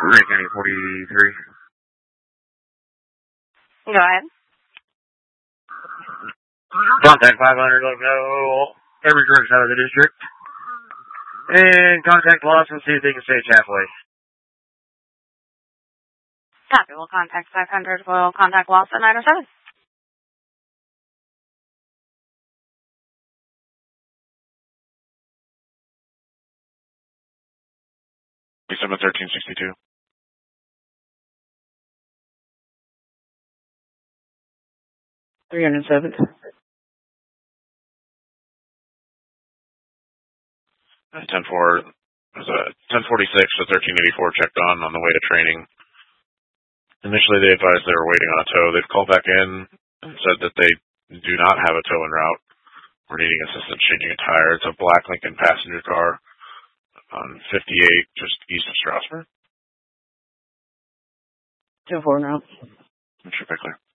Ray County 43. Go ahead. Contact 500, let them know every direction out of the district. And contact Lawson, see if they can stay halfway. Copy. We'll contact 500. We'll contact Lawson 907. December 1362. $307. 10-4, was a 1046 to 1384 checked on the way to training. Initially, they advised they were waiting on a tow. They've called back in and said that they do not have a tow en route. We're needing assistance changing a tire. It's a black Lincoln passenger car on 58, just east of Strasburg. 10-4 now. Make sure they're clear.